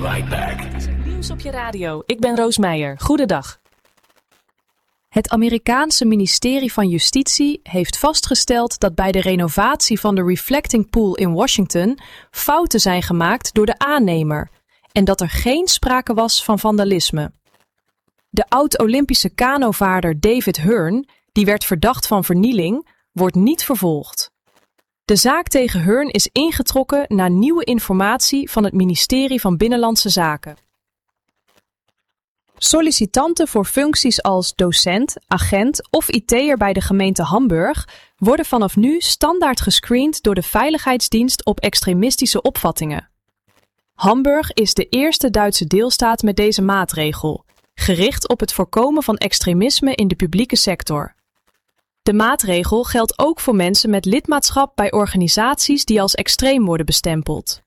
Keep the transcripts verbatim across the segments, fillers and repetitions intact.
right back. Nieuws op je radio. Ik ben Roos Meijer. Goedendag. Het Amerikaanse ministerie van Justitie heeft vastgesteld dat bij de renovatie van de Reflecting Pool in Washington fouten zijn gemaakt door de aannemer en dat er geen sprake was van vandalisme. De oud-Olympische kanovaarder David Hearn, die werd verdacht van vernieling, wordt niet vervolgd. De zaak tegen Hearn is ingetrokken na nieuwe informatie van het ministerie van Binnenlandse Zaken. Sollicitanten voor functies als docent, agent of I T'er bij de gemeente Hamburg worden vanaf nu standaard gescreend door de Veiligheidsdienst op extremistische opvattingen. Hamburg is de eerste Duitse deelstaat met deze maatregel, gericht op het voorkomen van extremisme in de publieke sector. De maatregel geldt ook voor mensen met lidmaatschap bij organisaties die als extreem worden bestempeld.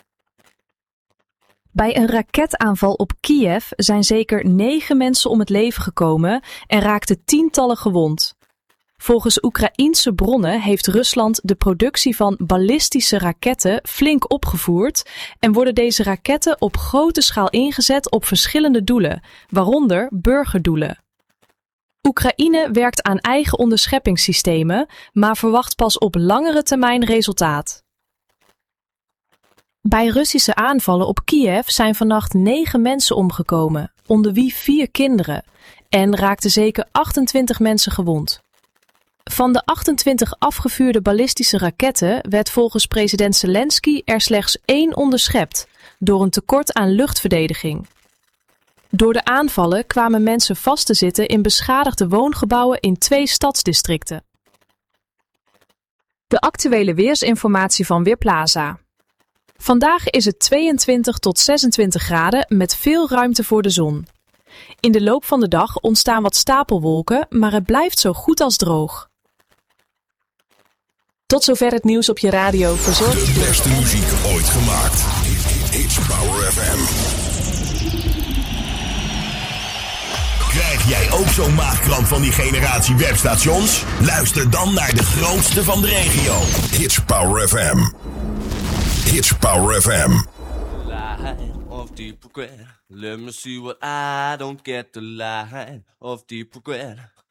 Bij een raketaanval op Kiev zijn zeker negen mensen om het leven gekomen en raakten tientallen gewond. Volgens Oekraïense bronnen heeft Rusland de productie van ballistische raketten flink opgevoerd en worden deze raketten op grote schaal ingezet op verschillende doelen, waaronder burgerdoelen. Oekraïne werkt aan eigen onderscheppingssystemen, maar verwacht pas op langere termijn resultaat. Bij Russische aanvallen op Kiev zijn vannacht negen mensen omgekomen, onder wie vier kinderen, en raakten zeker achtentwintig mensen gewond. Van de achtentwintig afgevuurde ballistische raketten werd volgens president Zelensky er slechts één onderschept, door een tekort aan luchtverdediging. Door de aanvallen kwamen mensen vast te zitten in beschadigde woongebouwen in twee stadsdistricten. De actuele weersinformatie van Weerplaza. Vandaag is het tweeëntwintig tot zesentwintig graden met veel ruimte voor de zon. In de loop van de dag ontstaan wat stapelwolken, maar het blijft zo goed als droog. Tot zover het nieuws op je radio. Verzorgd. De beste muziek ooit gemaakt. It's Power F M. Krijg jij ook zo'n maagkramp van die generatie webstations? Luister dan naar de grootste van de regio. It's Power F M. It's Power F M. Line of the progress. Let me see what I don't get. The line of the progress.